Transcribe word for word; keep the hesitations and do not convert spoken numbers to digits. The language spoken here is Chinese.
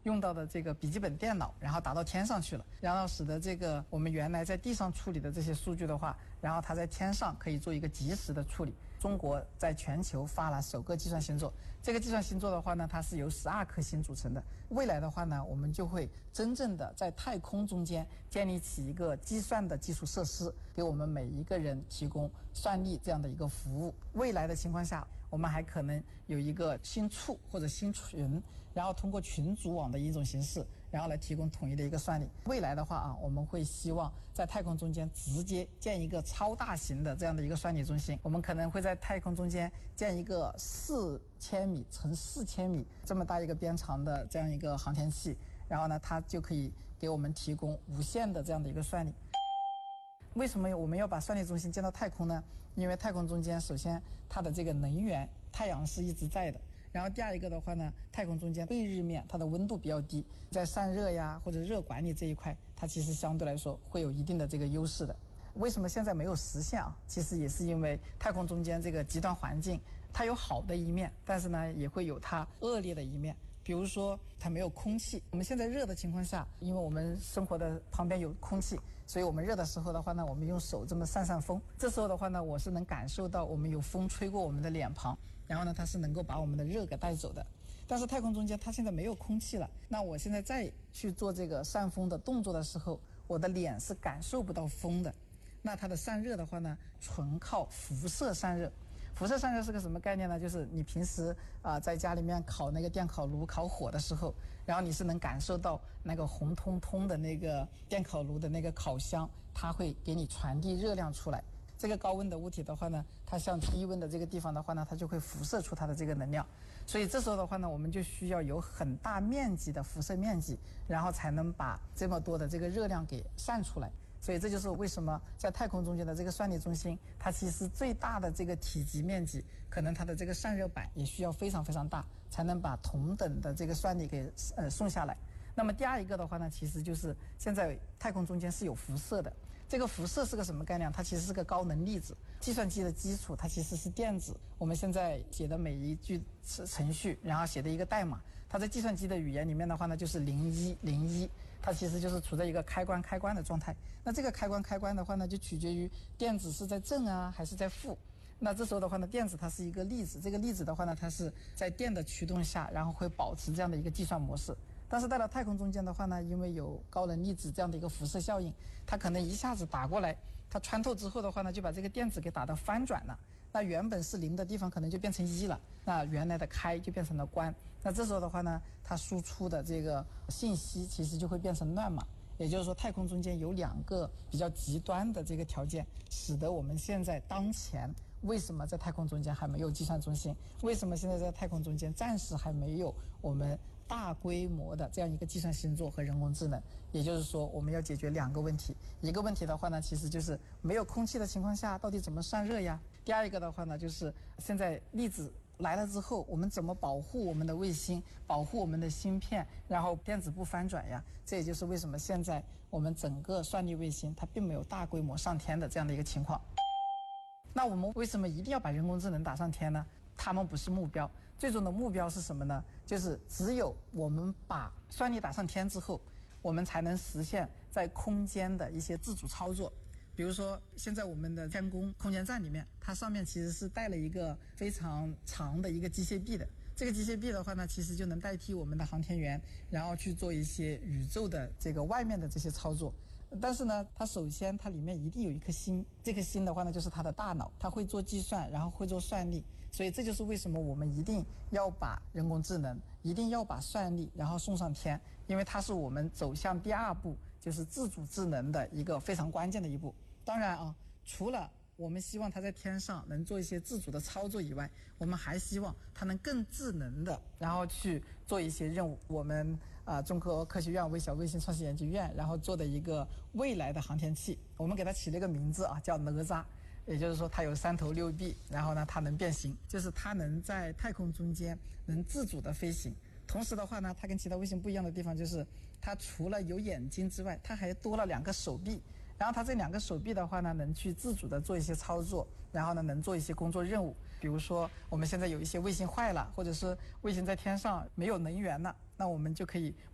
用到的这个笔记本电脑，然后打到天上去了，然后使得这个我们原来在地上处理的这些数据的话，然后它在天上可以做一个及时的处理。中国在全球发了首个计算星座，这个计算星座的话呢，它是由十二颗星组成的。未来的话呢，我们就会真正的在太空中间建立起一个计算的基础设施，给我们每一个人提供算力这样的一个服务。未来的情况下，我们还可能有一个星处或者星群，然后通过群组网的一种形式，然后来提供统一的一个算力。未来的话啊，我们会希望在太空中间直接建一个超大型的这样的一个算力中心。我们可能会在太空中间建一个四千米乘四千米这么大一个边长的这样一个航天器，然后呢，它就可以给我们提供无限的这样的一个算力。为什么我们要把算力中心建到太空呢？因为太空中间，首先它的这个能源，太阳是一直在的。然后第二一个的话呢，太空中间背日面它的温度比较低，在散热呀或者热管理这一块，它其实相对来说会有一定的这个优势的。为什么现在没有实现啊？其实也是因为太空中间这个极端环境，它有好的一面，但是呢也会有它恶劣的一面。比如说它没有空气，我们现在热的情况下，因为我们生活的旁边有空气，所以我们热的时候的话呢，我们用手这么扇扇风，这时候的话呢，我是能感受到我们有风吹过我们的脸庞，然后呢它是能够把我们的热给带走的。但是太空中间它现在没有空气了，那我现在再去做这个扇风的动作的时候，我的脸是感受不到风的。那它的散热的话呢，纯靠辐射散热。辐射散热是个什么概念呢？就是你平时啊、呃、在家里面烤那个电烤炉烤火的时候，然后你是能感受到那个红彤彤的那个电烤炉的那个烤箱，它会给你传递热量出来。这个高温的物体的话呢，它向低温的这个地方的话呢，它就会辐射出它的这个能量。所以这时候的话呢，我们就需要有很大面积的辐射面积，然后才能把这么多的这个热量给散出来。所以这就是为什么在太空中间的这个算力中心，它其实最大的这个体积面积，可能它的这个散热板也需要非常非常大，才能把同等的这个算力给呃送下来。那么第二一个的话呢，其实就是现在太空中间是有辐射的。这个辐射是个什么概念？它其实是个高能粒子。计算机的基础它其实是电子，我们现在写的每一句程序，然后写的一个代码，它在计算机的语言里面的话呢，就是零一零一，它其实就是处在一个开关开关的状态。那这个开关开关的话呢，就取决于电子是在正啊还是在负。那这时候的话呢，电子它是一个粒子，这个粒子的话呢，它是在电的驱动下，然后会保持这样的一个计算模式。但是到了太空中间的话呢，因为有高能粒子这样的一个辐射效应，它可能一下子打过来，它穿透之后的话呢，就把这个电子给打到翻转了。那原本是零的地方可能就变成一了，那原来的开就变成了关。那这时候的话呢，它输出的这个信息其实就会变成乱码。也就是说，太空中间有两个比较极端的这个条件，使得我们现在当前为什么在太空中间还没有计算中心？为什么现在在太空中间暂时还没有我们大规模的这样一个计算星座和人工智能？也就是说，我们要解决两个问题。一个问题的话呢，其实就是没有空气的情况下，到底怎么散热呀？第二一个的话呢，就是现在粒子来了之后，我们怎么保护我们的卫星，保护我们的芯片，然后电子不翻转呀？这也就是为什么现在我们整个算力卫星它并没有大规模上天的这样的一个情况。那我们为什么一定要把人工智能打上天呢？他们不是目标，最终的目标是什么呢？就是只有我们把算力打上天之后，我们才能实现在空间的一些自主操作。比如说现在我们的天宫空间站里面，它上面其实是带了一个非常长的一个机械臂的，这个机械臂的话呢，其实就能代替我们的航天员，然后去做一些宇宙的这个外面的这些操作。但是呢，它首先它里面一定有一颗心，这颗心的话呢，就是它的大脑，它会做计算，然后会做算力。所以这就是为什么我们一定要把人工智能，一定要把算力然后送上天，因为它是我们走向第二步，就是自主智能的一个非常关键的一步。当然啊，除了我们希望它在天上能做一些自主的操作以外，我们还希望它能更智能的然后去做一些任务。我们啊、呃，中国科学院微小卫星创新研究院然后做的一个未来的航天器，我们给它起了一个名字啊，叫哪吒。也就是说它有三头六臂，然后呢它能变形，就是它能在太空中间能自主的飞行。同时的话呢，它跟其他卫星不一样的地方就是它除了有眼睛之外，它还多了两个手臂，然后它这两个手臂的话呢，能去自主的做一些操作，然后呢能做一些工作任务。比如说我们现在有一些卫星坏了，或者是卫星在天上没有能源了，那我们就可以